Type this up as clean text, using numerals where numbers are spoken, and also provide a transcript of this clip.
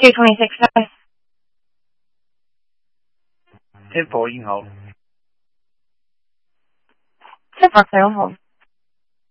226 South. 10-4, you can hold. 10-4, clear on hold.